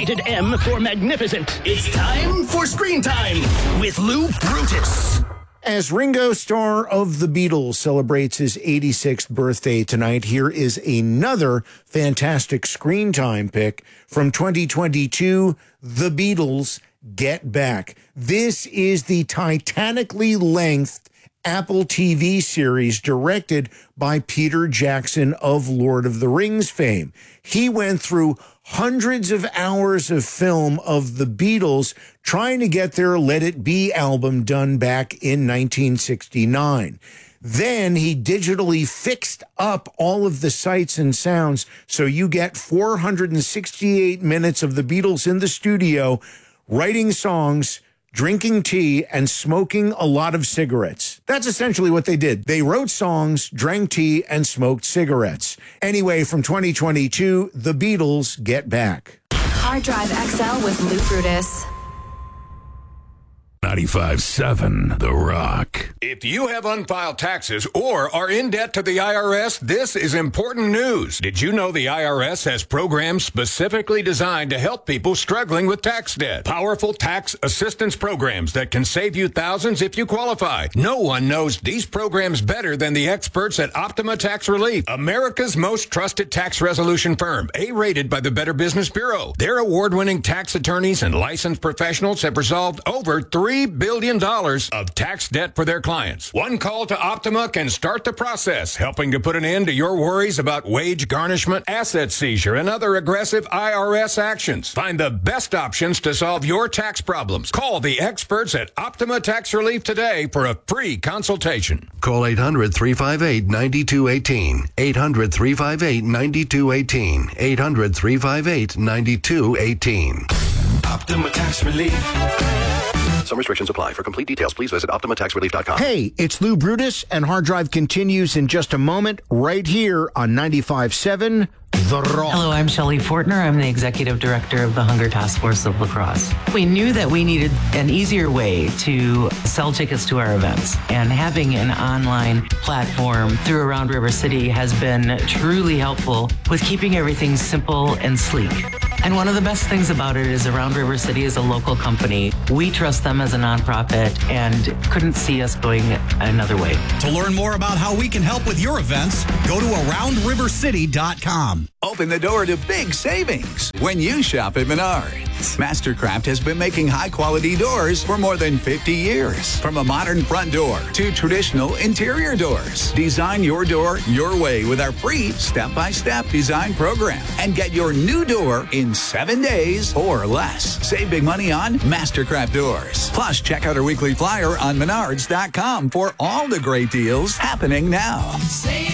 Rated M for magnificent. It's time for Screen Time with Lou Brutus. As Ringo Starr of the Beatles celebrates his 86th birthday tonight, here is another fantastic Screen Time pick from 2022, The Beatles, Get Back. This is the titanically lengthed Apple TV series directed by Peter Jackson of Lord of the Rings fame. He went through hundreds of hours of film of the Beatles trying to get their Let It Be album done back in 1969. Then he digitally fixed up all of the sights and sounds so you get 468 minutes of the Beatles in the studio writing songs, drinking tea, and smoking a lot of cigarettes. That's essentially what they did. They wrote songs, drank tea, and smoked cigarettes. Anyway, from 2022, The Beatles, Get Back. Hard Drive XL with Lou Brutus. 95.7 The Rock. If you have unfiled taxes or are in debt to the IRS, this is important news. Did you know the IRS has programs specifically designed to help people struggling with tax debt? Powerful tax assistance programs that can save you thousands if you qualify. No one knows these programs better than the experts at Optima Tax Relief, America's most trusted tax resolution firm, A-rated by the Better Business Bureau. Their award-winning tax attorneys and licensed professionals have resolved over $3 billion of tax debt for their clients. One call to Optima can start the process, helping to put an end to your worries about wage garnishment, asset seizure, and other aggressive IRS actions. Find the best options to solve your tax problems. Call the experts at Optima Tax Relief today for a free consultation. Call 800-358-9218. 800-358-9218. 800-358-9218. Optima Tax Relief. Some restrictions apply. For complete details, please visit OptimaTaxRelief.com. Hey, it's Lou Brutus, and Hard Drive continues in just a moment right here on 95.7 The Rock. Hello, I'm Shelley Fortner. I'm the Executive Director of the Hunger Task Force of La Crosse. We knew that we needed an easier way to sell tickets to our events, and having an online platform through Around River City has been truly helpful with keeping everything simple and sleek. And one of the best things about it is Around River City is a local company. We trust them as a nonprofit and couldn't see us going another way. To learn more about how we can help with your events, go to AroundRiverCity.com. Open the door to big savings when you shop at Menards. Mastercraft has been making high-quality doors for more than 50 years. From a modern front door to traditional interior doors. Design your door your way with our free step-by-step design program. And get your new door in 7 days or less. Save big money on Mastercraft doors. Plus, check out our weekly flyer on Menards.com for all the great deals happening now. Save